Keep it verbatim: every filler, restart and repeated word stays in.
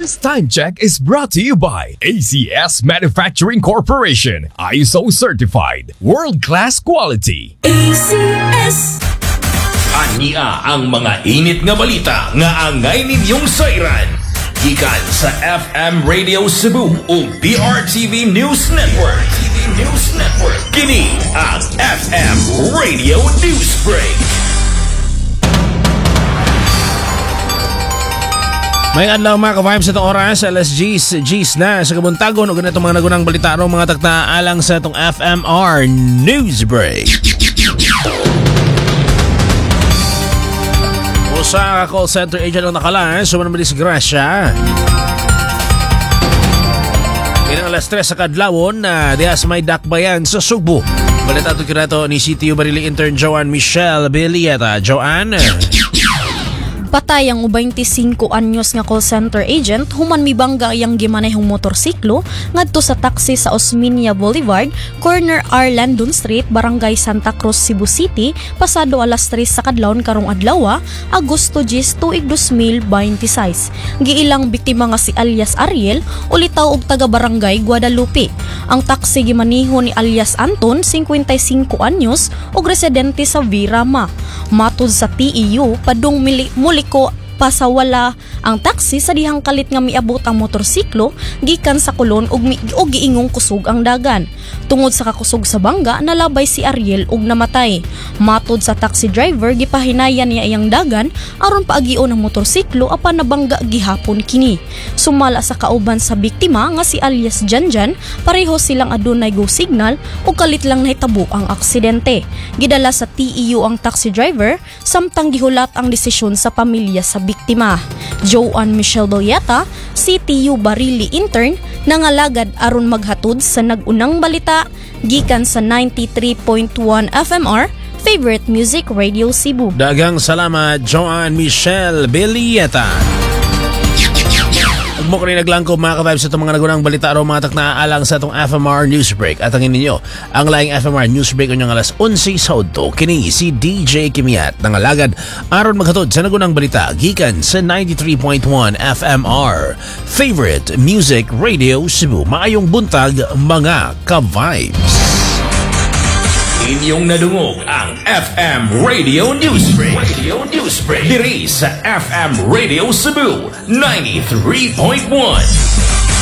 This time check is brought to you by A C S Manufacturing Corporation. I S O certified. World-class quality. A C S. Ania ang mga init nga balita nga angay ninyong sayran. Gikan sa F M Radio Cebu o B R T V News Network. T V News Network. Kini ang F M Radio Newsbreak. May adlaw mga ka-vibes sa itong oras, alas G's, G's na sa kabuntagon o ganito mga nagunang balita ro mga takta alang sa itong F M R Newsbreak. Usa ka call center agent ang nakala, sumunod mo disgrasya. Inang alas tres sa kadlawon na dias may dakbayan sa Subo. Balita ito kinato ni C T U Barili intern Joanne Michelle Bilieta. Joanne? Patay ang twenty-five anyos nga call center agent human mibangga yang gimanehong motorsiklo ngadto sa taxi sa Osmeña Boulevard, corner R. Landon Street, Barangay Santa Cruz, Cebu City, pasado alas tres sa kadlawon karong adlaw, Agosto diyes, tuig dos mil beintiséis. Giilang biktima nga si alias Ariel, ulitaw og taga Barangay Guadalupe. Ang taxi gimaneho ni alias Anton, fifty-five anyos, og residente sa Virama. Matud sa T E U, padung mili muli ko pasawala ang taxi sa dihang kalit nga miabot ang motorsiklo gikan sa kulon ug og giingong kusog ang dagan. Tungod sa kakusog sa bangga, nalabay si Ariel ug namatay. Matud sa taxi driver, gipahinayan niya iyang dagan aron paagion ang motorsiklo apan nabangga gihapon kini. Sumala sa kauban sa biktima nga si alias Janjan, pareho silang adunay go signal ug kalit lang nahitabo ang aksidente. Gidala sa T E U ang taxi driver samtang gihulat ang desisyon sa pamilya sa biktima. Joanne Michelle Bilieta, C T U Barili intern, nangalagad aron maghatod sa nagunang balita gikan sa ninety-three point one F M R Favorite Music Radio Cebu. Dagang salamat Joanne Michelle Bilieta. Ug mo kani naglangkob mga ka-vibes sa itong mga nagunang balita ro mga takna alang sa itong F M R Newsbreak. At angin ninyo ang laing F M R Newsbreak unyang alas eleven sa udto. Kini si D J Kimiat nangalagad aron maghatod sa nagunang balita gikan sa ninety-three point one F M R Favorite Music Radio Cebu. Maayong buntag mga ka-vibes. Inyong nadungog ang F M Radio Newsbreak. Radio Newsbreak. Diri sa F M Radio Cebu ninety-three point one.